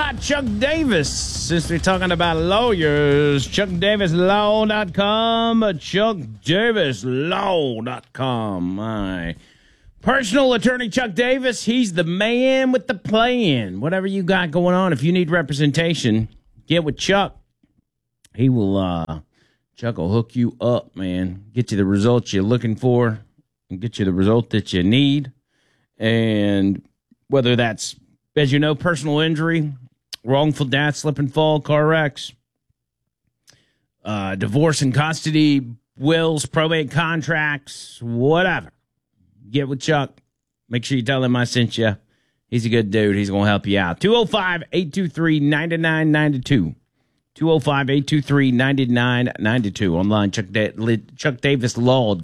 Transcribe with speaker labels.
Speaker 1: about Chuck Davis. Since we're talking about lawyers, ChuckDavisLaw.com, ChuckDavisLaw.com. My personal attorney, Chuck Davis, he's the man with the plan. Whatever you got going on, if you need representation, get with Chuck. He will, Chuck will hook you up, man. Get you the results you're looking for and get you the result that you need. And whether that's, as you know, personal injury, wrongful death, slip and fall, car wrecks, divorce and custody, wills, probate contracts, whatever. Get with Chuck. Make sure you tell him I sent you. He's a good dude. He's going to help you out. 205-823-9992. 205-823-9992. Online, Chuck Davis Law.